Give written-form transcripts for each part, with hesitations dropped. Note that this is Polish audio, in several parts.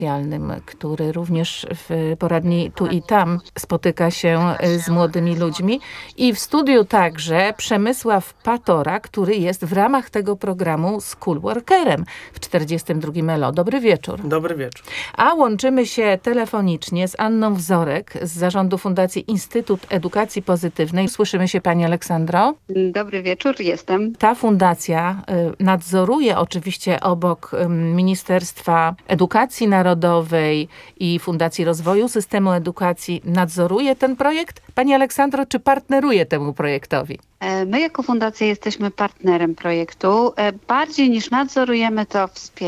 specjalnym, który również w poradni Tu i Tam spotyka się z młodymi ludźmi. I w studiu także Przemysław Patora, który jest w ramach tego programu School Workerem w 42 LO. Dobry wieczór. Dobry wieczór. A łączymy się telefonicznie z Anną Wzorek z zarządu Fundacji Instytut Edukacji Pozytywnej. Słyszymy się, pani Aleksandro? Dobry wieczór, jestem. Ta fundacja nadzoruje oczywiście obok Ministerstwa Edukacji Narodowej i Fundacji Rozwoju Systemu Edukacji, nadzoruje ten projekt. Pani Aleksandro, czy partneruje temu projektowi? My jako fundacja jesteśmy partnerem projektu. Bardziej niż nadzorujemy, to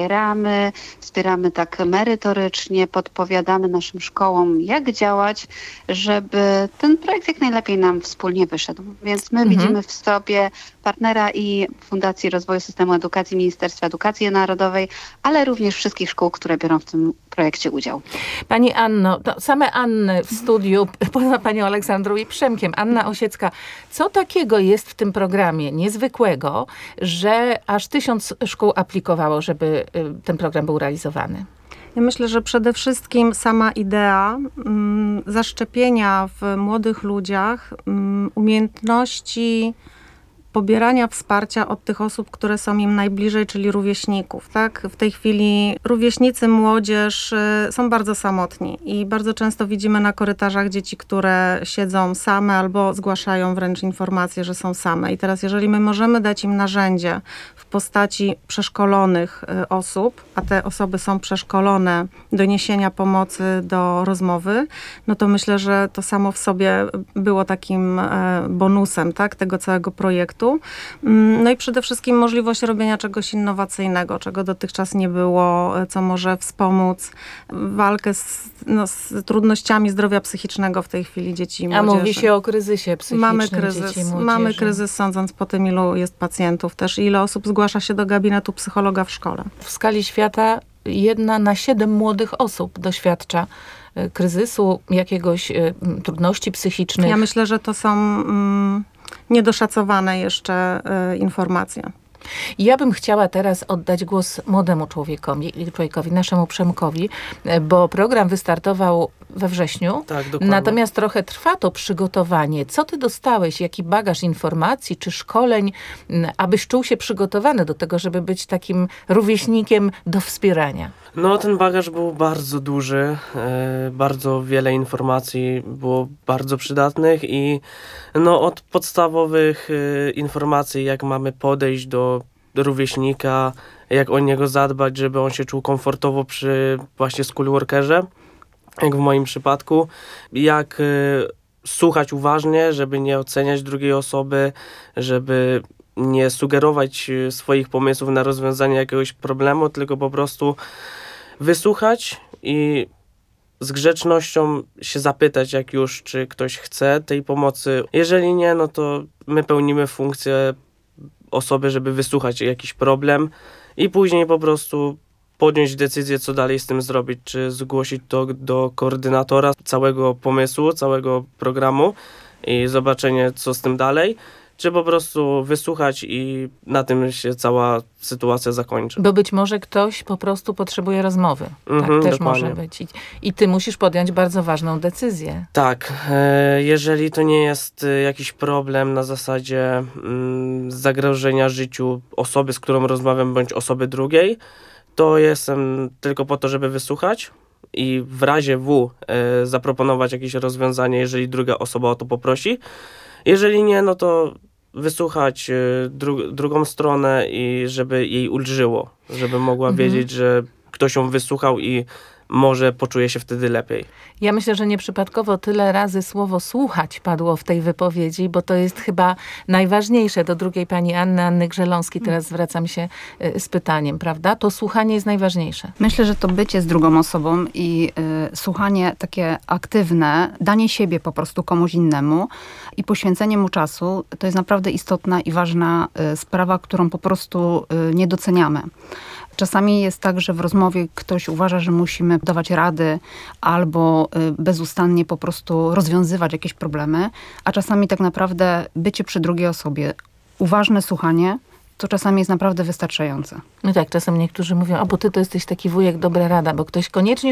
wspieramy tak merytorycznie, podpowiadamy naszym szkołom, jak działać, żeby ten projekt jak najlepiej nam wspólnie wyszedł. Więc my widzimy w sobie partnera i Fundacji Rozwoju Systemu Edukacji Ministerstwa Edukacji Narodowej, ale również wszystkich szkół, które biorą w tym projekcie udział. Pani Anno, same Anny w studiu, poza panią Aleksandrą i Przemkiem, Anna Osiecka, co takiego jest w tym programie niezwykłego, że aż 1000 szkół aplikowało, żeby ten program był realizowany? Ja myślę, że przede wszystkim sama idea zaszczepienia w młodych ludziach umiejętności pobierania wsparcia od tych osób, które są im najbliżej, czyli rówieśników. Tak? W tej chwili rówieśnicy, młodzież są bardzo samotni i bardzo często widzimy na korytarzach dzieci, które siedzą same albo zgłaszają wręcz informacje, że są same. I teraz jeżeli my możemy dać im narzędzie w postaci przeszkolonych osób, a te osoby są przeszkolone do niesienia pomocy, do rozmowy, no to myślę, że to samo w sobie było takim bonusem, tak, tego całego projektu. No i przede wszystkim możliwość robienia czegoś innowacyjnego, czego dotychczas nie było, co może wspomóc walkę z trudnościami zdrowia psychicznego w tej chwili dzieci i młodzieży. A mówi się o kryzysie psychicznym dzieci i młodzieży. Mamy kryzys, sądząc po tym, ilu jest pacjentów też i ile osób zgłasza się do gabinetu psychologa w szkole. W skali świata 1 na 7 młodych osób doświadcza kryzysu, jakiegoś trudności psychicznych. Ja myślę, że to są niedoszacowane jeszcze informacje. Ja bym chciała teraz oddać głos młodemu człowiekowi, naszemu Przemkowi, bo program wystartował we wrześniu. Tak, dokładnie. Natomiast trochę trwa to przygotowanie. Co ty dostałeś? Jaki bagaż informacji czy szkoleń, abyś czuł się przygotowany do tego, żeby być takim rówieśnikiem do wspierania? No, ten bagaż był bardzo duży. Bardzo wiele informacji było bardzo przydatnych i od podstawowych informacji, jak mamy podejść do rówieśnika, jak o niego zadbać, żeby on się czuł komfortowo przy właśnie school workerze, jak w moim przypadku, jak słuchać uważnie, żeby nie oceniać drugiej osoby, żeby nie sugerować swoich pomysłów na rozwiązanie jakiegoś problemu, tylko po prostu wysłuchać i z grzecznością się zapytać, jak już, czy ktoś chce tej pomocy. Jeżeli nie, no to my pełnimy funkcję osoby, żeby wysłuchać jakiś problem i później po prostu podjąć decyzję, co dalej z tym zrobić. Czy zgłosić to do koordynatora całego pomysłu, całego programu i zobaczenie, co z tym dalej. Czy po prostu wysłuchać i na tym się cała sytuacja zakończy. Bo być może ktoś po prostu potrzebuje rozmowy. Tak też dokładnie. może być. I ty musisz podjąć bardzo ważną decyzję. Tak. Jeżeli to nie jest jakiś problem na zasadzie zagrożenia życiu osoby, z którą rozmawiam, bądź osoby drugiej, to jestem tylko po to, żeby wysłuchać i w razie zaproponować jakieś rozwiązanie, jeżeli druga osoba o to poprosi. Jeżeli nie, no to wysłuchać drugą stronę i żeby jej ulżyło, żeby mogła wiedzieć, że ktoś ją wysłuchał i może poczuje się wtedy lepiej. Ja myślę, że nieprzypadkowo tyle razy słowo słuchać padło w tej wypowiedzi, bo to jest chyba najważniejsze. Do drugiej pani Anny Grzeląskiej teraz zwracam się z pytaniem, prawda? To słuchanie jest najważniejsze. Myślę, że to bycie z drugą osobą i słuchanie takie aktywne, danie siebie po prostu komuś innemu i poświęcenie mu czasu, to jest naprawdę istotna i ważna sprawa, którą po prostu nie doceniamy. Czasami jest tak, że w rozmowie ktoś uważa, że musimy dawać rady albo bezustannie po prostu rozwiązywać jakieś problemy, a czasami tak naprawdę bycie przy drugiej osobie, uważne słuchanie to czasami jest naprawdę wystarczające. No tak, czasem niektórzy mówią, bo ty to jesteś taki wujek, dobra rada, bo ktoś koniecznie